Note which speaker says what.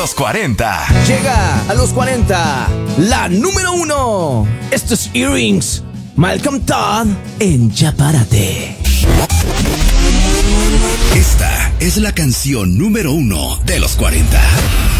Speaker 1: los 40.
Speaker 2: Llega a los 40, la número 1. Esto es Earrings, Malcolm Todd en Ya Párate.
Speaker 3: Esta es la canción número 1 de los 40.